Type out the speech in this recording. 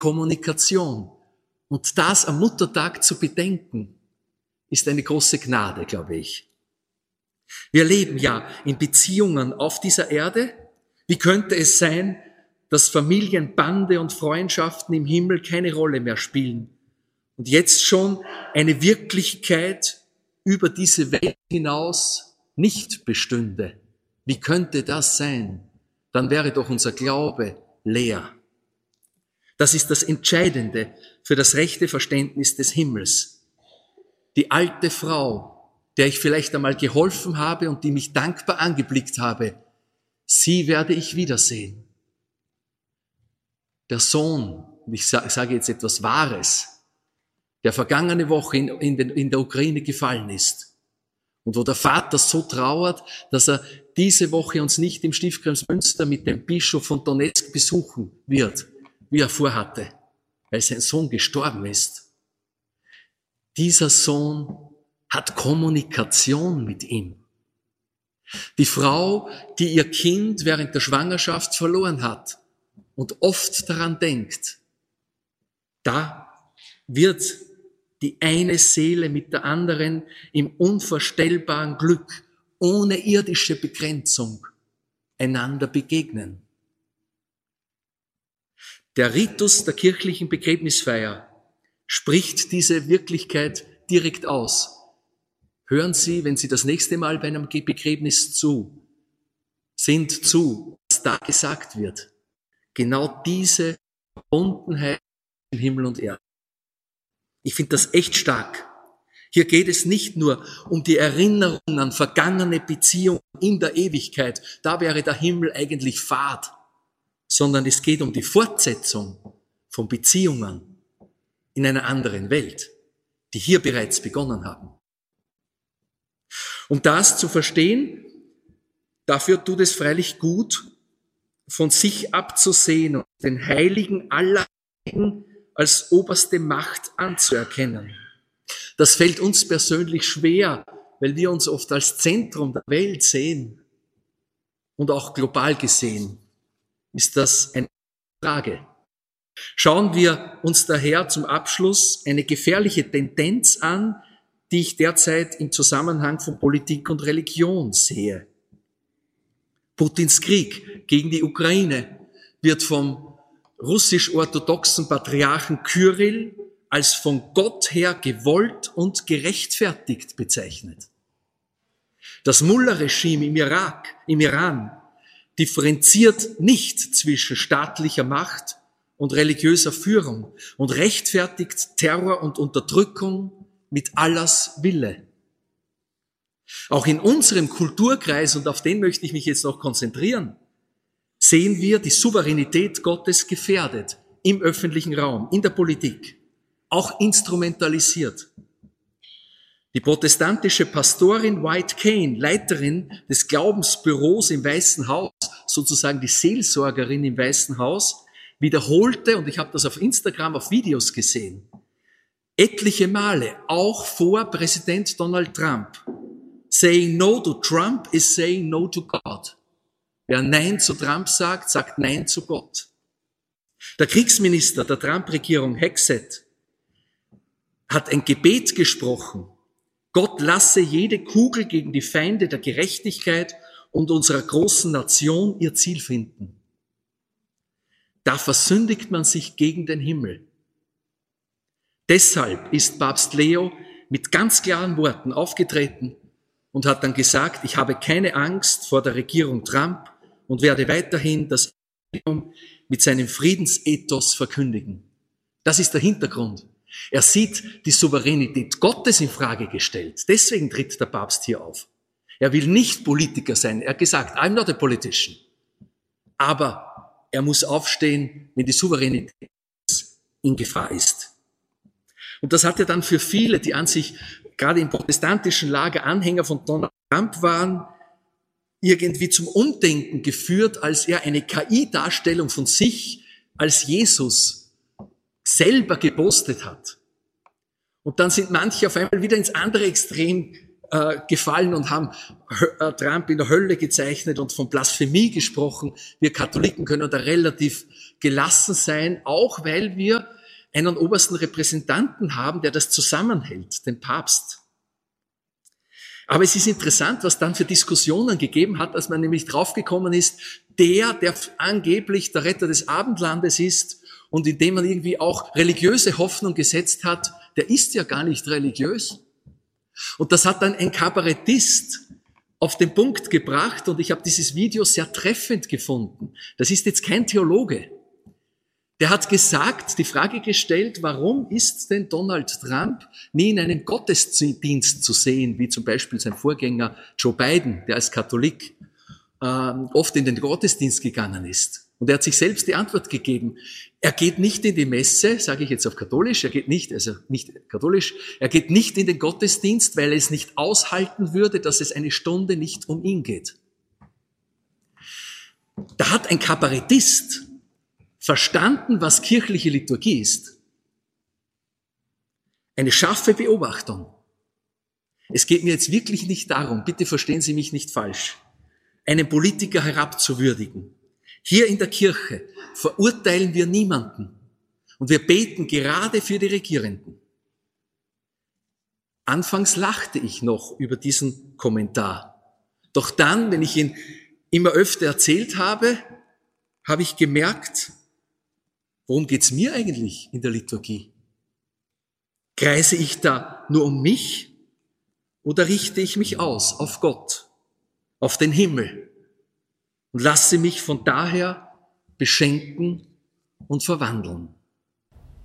Kommunikation. Und das am Muttertag zu bedenken, ist eine große Gnade, glaube ich. Wir leben ja in Beziehungen auf dieser Erde. Wie könnte es sein, dass Familienbande und Freundschaften im Himmel keine Rolle mehr spielen und jetzt schon eine Wirklichkeit über diese Welt hinaus nicht bestünde? Wie könnte das sein? Dann wäre doch unser Glaube leer. Das ist das Entscheidende für das rechte Verständnis des Himmels. Die alte Frau, der ich vielleicht einmal geholfen habe und die mich dankbar angeblickt habe, sie werde ich wiedersehen. Der Sohn, und ich sage jetzt etwas Wahres, der vergangene Woche in der Ukraine gefallen ist und wo der Vater so trauert, dass er diese Woche uns nicht im Stift Kremsmünster mit dem Bischof von Donetsk besuchen wird, wie er vorhatte, weil sein Sohn gestorben ist. Dieser Sohn hat Kommunikation mit ihm. Die Frau, die ihr Kind während der Schwangerschaft verloren hat und oft daran denkt, da wird die eine Seele mit der anderen im unvorstellbaren Glück, ohne irdische Begrenzung, einander begegnen. Der Ritus der kirchlichen Begräbnisfeier spricht diese Wirklichkeit direkt aus. Hören Sie, wenn Sie das nächste Mal bei einem Begräbnis was da gesagt wird. Genau diese Verbundenheit in Himmel und Erde. Ich finde das echt stark. Hier geht es nicht nur um die Erinnerung an vergangene Beziehungen in der Ewigkeit, da wäre der Himmel eigentlich fad, sondern es geht um die Fortsetzung von Beziehungen in einer anderen Welt, die hier bereits begonnen haben. Um das zu verstehen, dafür tut es freilich gut, von sich abzusehen und den Heiligen aller Heiligen als oberste Macht anzuerkennen. Das fällt uns persönlich schwer, weil wir uns oft als Zentrum der Welt sehen. Und auch global gesehen ist das eine Frage. Schauen wir uns daher zum Abschluss eine gefährliche Tendenz an, die ich derzeit im Zusammenhang von Politik und Religion sehe. Putins Krieg gegen die Ukraine wird vom russisch-orthodoxen Patriarchen Kyrill als von Gott her gewollt und gerechtfertigt bezeichnet. Das Mullah-Regime im Iran, differenziert nicht zwischen staatlicher Macht und religiöser Führung und rechtfertigt Terror und Unterdrückung mit Allahs Wille. Auch in unserem Kulturkreis, und auf den möchte ich mich jetzt noch konzentrieren, sehen wir die Souveränität Gottes gefährdet im öffentlichen Raum, in der Politik, auch instrumentalisiert. Die protestantische Pastorin White Kane, Leiterin des Glaubensbüros im Weißen Haus, sozusagen die Seelsorgerin im Weißen Haus, wiederholte, und ich habe das auf Instagram auf Videos gesehen, etliche Male, auch vor Präsident Donald Trump, saying no to Trump is saying no to God. Wer Nein zu Trump sagt, sagt Nein zu Gott. Der Kriegsminister der Trump-Regierung, Hexet, hat ein Gebet gesprochen. Gott lasse jede Kugel gegen die Feinde der Gerechtigkeit und unserer großen Nation ihr Ziel finden. Da versündigt man sich gegen den Himmel. Deshalb ist Papst Leo mit ganz klaren Worten aufgetreten und hat dann gesagt, ich habe keine Angst vor der Regierung Trump und werde weiterhin das Evangelium mit seinem Friedensethos verkündigen. Das ist der Hintergrund. Er sieht die Souveränität Gottes in Frage gestellt. Deswegen tritt der Papst hier auf. Er will nicht Politiker sein. Er hat gesagt, I'm not a politician. Aber er muss aufstehen, wenn die Souveränität in Gefahr ist. Und das hat ja dann für viele, die an sich gerade im protestantischen Lager Anhänger von Donald Trump waren, irgendwie zum Umdenken geführt, als er eine KI-Darstellung von sich als Jesus selber gepostet hat. Und dann sind manche auf einmal wieder ins andere Extrem gefallen und haben Trump in der Hölle gezeichnet und von Blasphemie gesprochen. Wir Katholiken können da relativ gelassen sein, auch weil wir einen obersten Repräsentanten haben, der das zusammenhält, den Papst. Aber es ist interessant, was dann für Diskussionen gegeben hat, als man nämlich draufgekommen ist, der angeblich der Retter des Abendlandes ist und in dem man irgendwie auch religiöse Hoffnung gesetzt hat, der ist ja gar nicht religiös. Und das hat dann ein Kabarettist auf den Punkt gebracht und ich habe dieses Video sehr treffend gefunden. Das ist jetzt kein Theologe. Der hat gesagt, die Frage gestellt, warum ist denn Donald Trump nie in einem Gottesdienst zu sehen, wie zum Beispiel sein Vorgänger Joe Biden, der als Katholik oft in den Gottesdienst gegangen ist. Und er hat sich selbst die Antwort gegeben. Er geht nicht in die Messe, sage ich jetzt auf katholisch, er geht nicht in den Gottesdienst, weil er es nicht aushalten würde, dass es eine Stunde nicht um ihn geht. Da hat ein Kabarettist verstanden, was kirchliche Liturgie ist. Eine scharfe Beobachtung. Es geht mir jetzt wirklich nicht darum, bitte verstehen Sie mich nicht falsch, einen Politiker herabzuwürdigen. Hier in der Kirche verurteilen wir niemanden und wir beten gerade für die Regierenden. Anfangs lachte ich noch über diesen Kommentar. Doch dann, wenn ich ihn immer öfter erzählt habe, habe ich gemerkt, worum geht's mir eigentlich in der Liturgie? Kreise ich da nur um mich oder richte ich mich aus auf Gott, auf den Himmel und lasse mich von daher beschenken und verwandeln?